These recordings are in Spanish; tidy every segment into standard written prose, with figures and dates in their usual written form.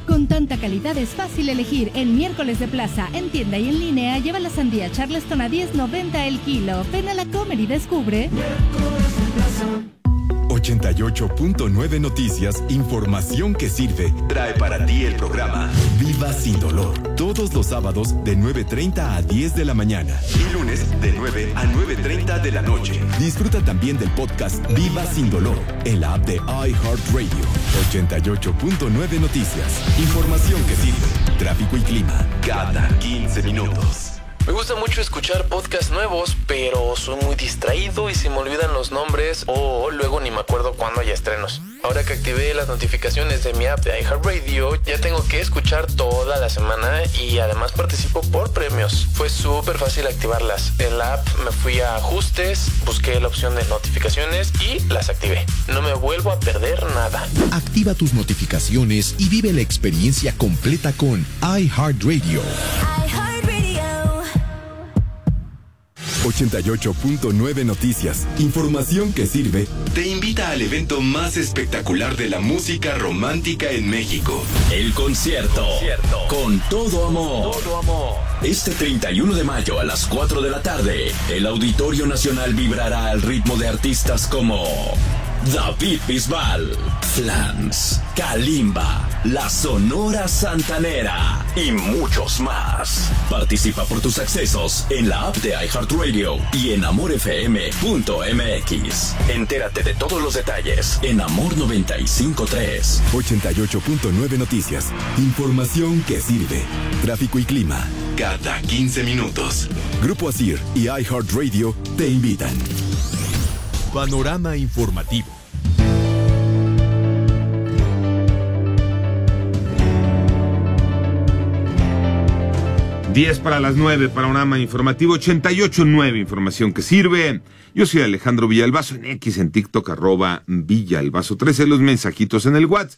Con tanta calidad es fácil elegir. El miércoles de plaza, en tienda y en línea, lleva la sandía Charleston a $10.90 el kilo. Ven a la Comer y descubre. 88.9 Noticias, información que sirve. Trae para ti el programa Viva Sin Dolor. Todos los sábados de 9:30 a 10 de la mañana. Y lunes de 9 a 9:30 de la noche. Disfruta también del podcast Viva Sin Dolor en la app de iHeartRadio. 88.9 Noticias, información que sirve. Tráfico y clima cada 15 minutos. Me gusta mucho escuchar podcasts nuevos, pero soy muy distraído y se me olvidan los nombres o luego ni me acuerdo cuándo hay estrenos. Ahora que activé las notificaciones de mi app de iHeartRadio, ya tengo que escuchar toda la semana y además participo por premios. Fue súper fácil activarlas. En la app me fui a ajustes, busqué la opción de notificaciones y las activé. No me vuelvo a perder nada. Activa tus notificaciones y vive la experiencia completa con iHeartRadio. 88.9 Noticias, información que sirve, te invita al evento más espectacular de la música romántica en México. El concierto. Con todo amor. Este 31 de mayo a las 4 de la tarde, el Auditorio Nacional vibrará al ritmo de artistas como David Bisbal, Flans, Kalimba, La Sonora Santanera y muchos más. Participa por tus accesos en la app de iHeartRadio y en amorfm.mx. Entérate de todos los detalles en Amor 95.3. 88.9 Noticias, información que sirve. Tráfico y clima cada 15 minutos. Grupo ASIR y iHeartRadio te invitan. Panorama informativo. Diez para las 9, panorama informativo 88.9, información que sirve. Yo soy Alejandro Villalbazo, en X, en TikTok, @Villalbazo13, los mensajitos en el WhatsApp,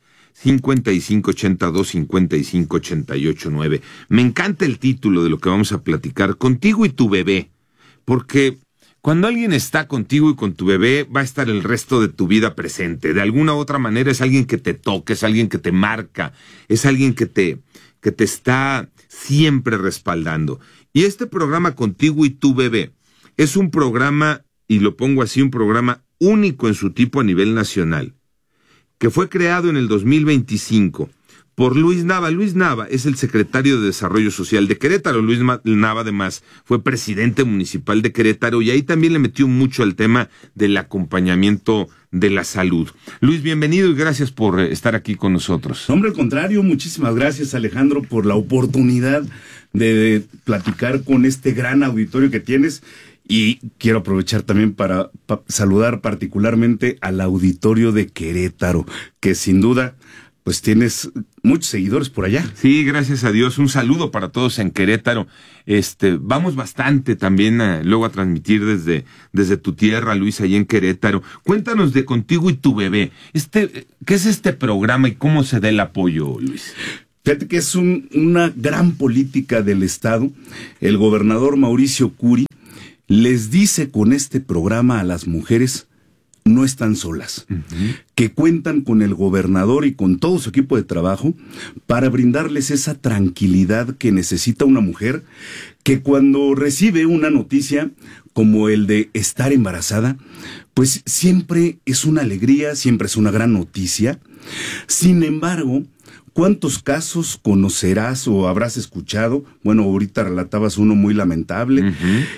5582-5588.9. Me encanta el título de lo que vamos a platicar, Contigo y tu bebé, porque cuando alguien está contigo y con tu bebé, va a estar el resto de tu vida presente. De alguna u otra manera es alguien que te toca, es alguien que te marca, es alguien que te está siempre respaldando. Y este programa Contigo y tu bebé es un programa, y lo pongo así, un programa único en su tipo a nivel nacional, que fue creado en el 2025 por Luis Nava. Luis Nava es el secretario de Desarrollo Social de Querétaro. Luis Nava, además, fue presidente municipal de Querétaro y ahí también le metió mucho al tema del acompañamiento de la salud. Luis, bienvenido y gracias por estar aquí con nosotros. Hombre, al contrario, muchísimas gracias, Alejandro, por la oportunidad de platicar con este gran auditorio que tienes. Y quiero aprovechar también para saludar particularmente al auditorio de Querétaro, que sin duda pues tienes muchos seguidores por allá. Sí, gracias a Dios. Un saludo para todos en Querétaro. Vamos bastante también luego a transmitir desde tu tierra, Luis, allí en Querétaro. Cuéntanos de Contigo y tu bebé. ¿Qué es este programa y cómo se da el apoyo, Luis? Fíjate que es una gran política del Estado. El gobernador Mauricio Curi les dice con este programa a las mujeres: no están solas, que cuentan con el gobernador y con todo su equipo de trabajo para brindarles esa tranquilidad que necesita una mujer, que cuando recibe una noticia como el de estar embarazada, pues siempre es una alegría, siempre es una gran noticia. Sin embargo, ¿cuántos casos conocerás o habrás escuchado? Bueno, ahorita relatabas uno muy lamentable,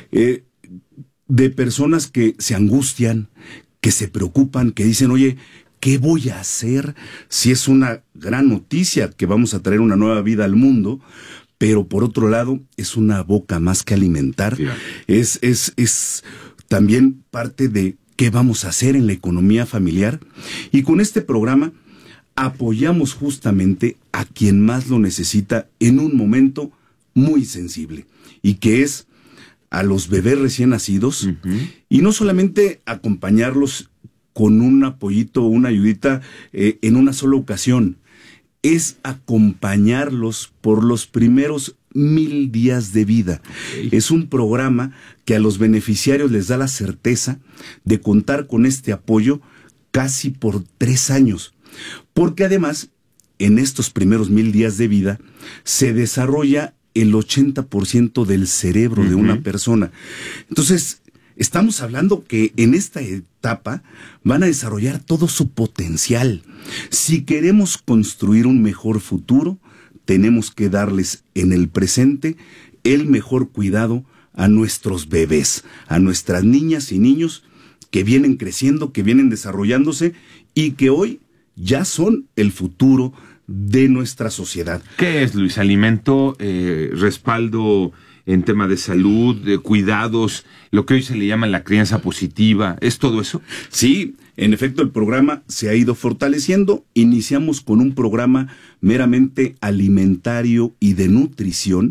de personas que se angustian, que se preocupan, que dicen: oye, ¿qué voy a hacer si es una gran noticia que vamos a traer una nueva vida al mundo? Pero por otro lado, es una boca más que alimentar. Sí. Es también parte de qué vamos a hacer en la economía familiar. Y con este programa apoyamos justamente a quien más lo necesita en un momento muy sensible, y que es a los bebés recién nacidos, y no solamente acompañarlos con un apoyito, una ayudita en una sola ocasión, es acompañarlos por los primeros 1000 días de vida. Okay. Es un programa que a los beneficiarios les da la certeza de contar con este apoyo casi por 3 años, porque además en estos primeros 1000 días de vida, se desarrolla el 80% del cerebro de una persona. Entonces, estamos hablando que en esta etapa van a desarrollar todo su potencial. Si queremos construir un mejor futuro, tenemos que darles en el presente el mejor cuidado a nuestros bebés, a nuestras niñas y niños que vienen creciendo, que vienen desarrollándose y que hoy ya son el futuro de nuestra sociedad. ¿Qué es, Luis? ¿Alimento, respaldo en tema de salud, de cuidados, lo que hoy se le llama la crianza positiva? ¿Es todo eso? Sí, en efecto, el programa se ha ido fortaleciendo. Iniciamos con un programa meramente alimentario y de nutrición.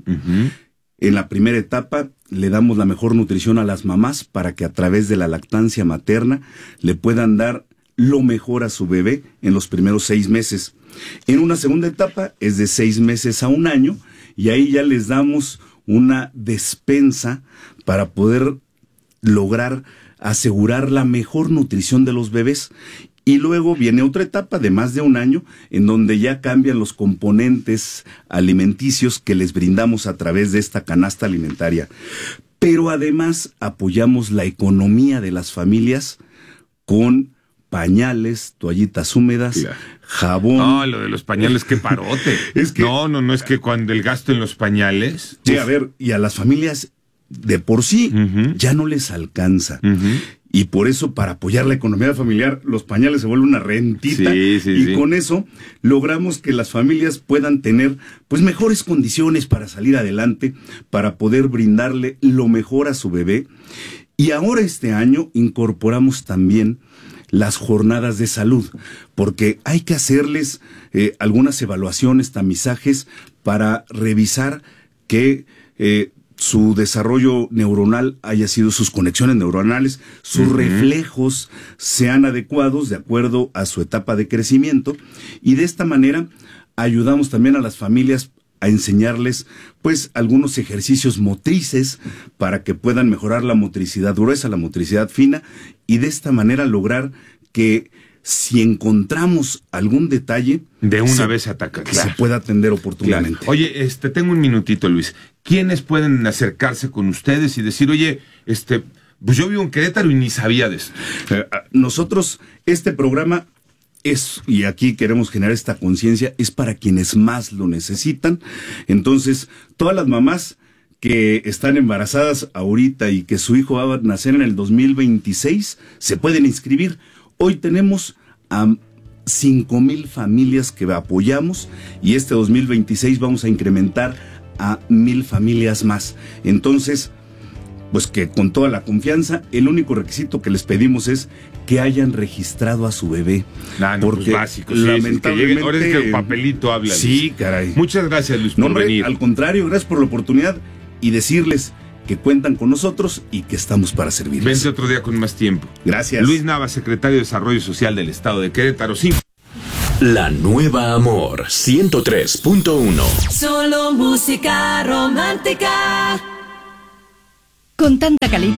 En la primera etapa le damos la mejor nutrición a las mamás para que a través de la lactancia materna le puedan dar lo mejor a su bebé en los primeros 6 meses. En una segunda etapa es de 6 meses a 1 año y ahí ya les damos una despensa para poder lograr asegurar la mejor nutrición de los bebés. Y luego viene otra etapa de más de 1 año en donde ya cambian los componentes alimenticios que les brindamos a través de esta canasta alimentaria. Pero además apoyamos la economía de las familias con pañales, toallitas húmedas, claro, jabón. No, lo de los pañales, qué parote. Es que no, es que cuando el gasto en los pañales. Sí, a ver, y a las familias de por sí ya no les alcanza. Y por eso, para apoyar la economía familiar, los pañales se vuelven una rentita. Y con eso logramos que las familias puedan tener pues mejores condiciones para salir adelante, para poder brindarle lo mejor a su bebé. Y ahora este año incorporamos también las jornadas de salud, porque hay que hacerles algunas evaluaciones, tamizajes, para revisar que su desarrollo neuronal haya sido, sus conexiones neuronales, sus reflejos sean adecuados de acuerdo a su etapa de crecimiento, y de esta manera ayudamos también a las familias a enseñarles pues algunos ejercicios motrices para que puedan mejorar la motricidad gruesa, la motricidad fina, y de esta manera lograr que si encontramos algún detalle de una vez ataca, claro, se pueda atender oportunamente. Claro. Oye, tengo un minutito, Luis. ¿Quiénes pueden acercarse con ustedes y decir, oye, pues yo vivo en Querétaro y ni sabía de esto? Nosotros, este programa es, y aquí queremos generar esta conciencia, es para quienes más lo necesitan. Entonces, todas las mamás que están embarazadas ahorita y que su hijo va a nacer en el 2026, se pueden inscribir. Hoy tenemos a 5,000 familias que apoyamos y este 2026 vamos a incrementar a 1,000 familias más. Entonces, pues que con toda la confianza, el único requisito que les pedimos es que hayan registrado a su bebé. Porque pues básico, lamentablemente, ahora es que el papelito habla. Sí, Luis. Caray. Muchas gracias, Luis, por venir. Al contrario, gracias por la oportunidad y decirles que cuentan con nosotros y que estamos para servirles. Vente otro día con más tiempo. Gracias. Luis Nava, secretario de Desarrollo Social del Estado de Querétaro. Sí. La Nueva Amor 103.1. Solo música romántica. Con tanta calidad